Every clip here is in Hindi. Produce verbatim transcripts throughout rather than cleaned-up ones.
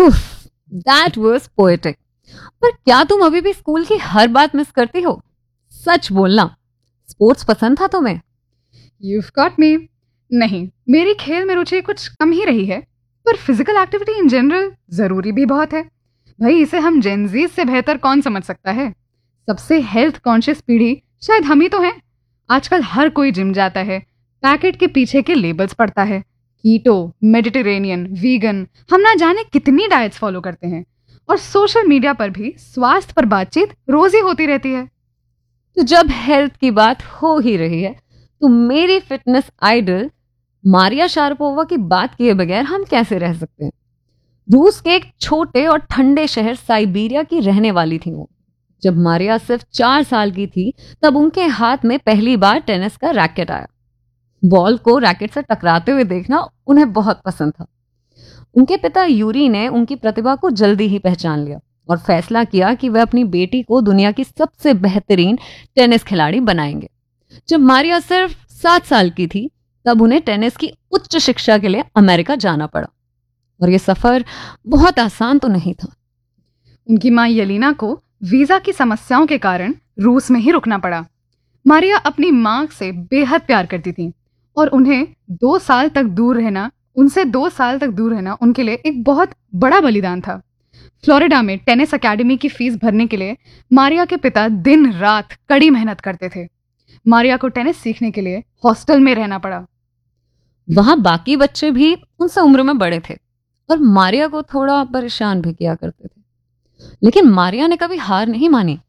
उफ, दैट वाज पोएटिक। पर क्या तुम अभी भी स्कूल की हर बात मिस करती हो? सच बोलना, स्पोर्ट्स पसंद था तुम्हें? You've got me. नहीं, मेरी खेल में रुचि कुछ कम ही रही है, पर फिजिकल एक्टिविटी इन जनरल जरूरी भी बहुत है। भाई, इसे हम जेनजीज से बेहतर कौन समझ सकता है? सबसे हेल्थ कॉन्शियस पीढ़ी शायद हम ही तो हैं। आजकल हर कोई जिम जाता है, पैकेट के पीछे के लेबल्स पढ़ता है, कीटो, मेडिटेरेनियन, वीगन, हम ना जाने कितनी डाइट्स फॉलो करते हैं, और सोशल मीडिया पर भी स्वास्थ्य पर बातचीत रोज ही होती रहती है। तो जब हेल्थ की बात हो ही रही है, तो मेरी फिटनेस आइडल मारिया शारापोवा की बात किए बगैर हम कैसे रह सकते हैं? रूस के एक छोटे और ठंडे शहर साइबेरिया की रहने वाली थी वो। जब मारिया सिर्फ चार साल की थी, तब उनके हाथ में पहली बार टेनिस का रैकेट आया। बॉल को रैकेट से टकराते हुए देखना उन्हें बहुत पसंद था। उनके पिता यूरी ने उनकी प्रतिभा को जल्दी ही पहचान लिया और फैसला किया कि वह अपनी बेटी को दुनिया की सबसे बेहतरीन टेनिस खिलाड़ी बनाएंगे। जब मारिया सिर्फ सात साल की थी, तब उन्हें टेनिस की उच्च शिक्षा के लिए अमेरिका जाना पड़ा, और ये सफर बहुत आसान तो नहीं था। उनकी माँ येलिना को वीजा की समस्याओं के कारण रूस में ही रुकना पड़ा। मारिया अपनी माँ से बेहद प्यार करती थी, और उन्हें दो साल तक दूर रहना उनसे दो साल तक दूर रहना उनके लिए एक बहुत बड़ा बलिदान था। फ्लोरिडा में टेनिस अकेडमी की फीस भरने के लिए मारिया के पिता दिन रात कड़ी मेहनत करते थे। मारिया को टेनिस सीखने के लिए हॉस्टल में रहना पड़ा। वहां बाकी बच्चे भी उनसे उम्र में बड़े थे और मारिया को थोड़ा परेशान भी किया करते थे, लेकिन मारिया ने कभी हार नहीं मानी।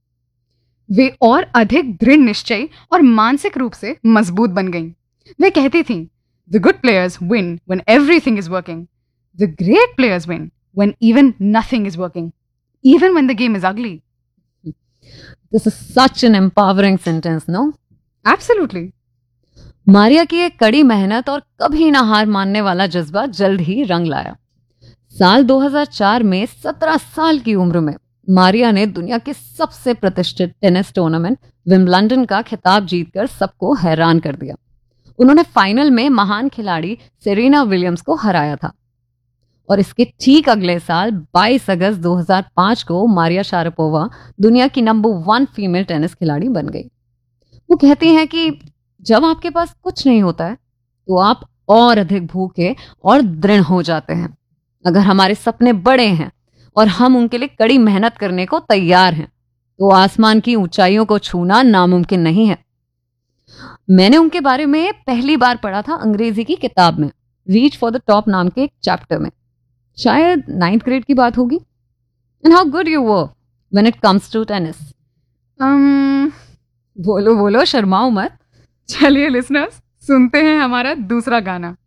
वे और अधिक दृढ़ निश्चय और मानसिक रूप से मजबूत बन गईं। वे कहती थीं, The good players win when everything is working. The great players win when even nothing is working, even when the game is ugly. This is such an empowering sentence, no? Absolutely. Maria की एक कड़ी मेहनत और कभी ना हार मानने वाला जज्बा जल्द ही रंग लाया। साल दो हज़ार चार में सत्रह साल की उम्र में मारिया ने दुनिया के सबसे प्रतिष्ठित टेनिस टूर्नामेंट विंबलडन का खिताब जीतकर सबको हैरान कर दिया। उन्होंने फाइनल में महान खिलाड़ी सेरेना विलियम्स को हराया था, और इसके ठीक अगले साल बाईस अगस्त दो हज़ार पाँच को मारिया शारापोवा दुनिया की नंबर वन फीमेल टेनिस खिलाड़ी बन गई। वो कहती हैं कि जब आपके पास कुछ नहीं होता है, तो आप और अधिक भूखे और दृढ़ हो जाते हैं। अगर हमारे सपने बड़े हैं और हम उनके लिए कड़ी मेहनत करने को तैयार हैं, तो आसमान की ऊंचाइयों को छूना नामुमकिन नहीं है। मैंने उनके बारे में पहली बार पढ़ा था अंग्रेजी की किताब में, रीच फॉर द टॉप नाम के एक चैप्टर में। शायद नाइन्थ ग्रेड की बात होगी। And how good you were when it comes to tennis. um, बोलो बोलो, शर्माओ मत। चलिए लिसनर्स, सुनते हैं हमारा दूसरा गाना।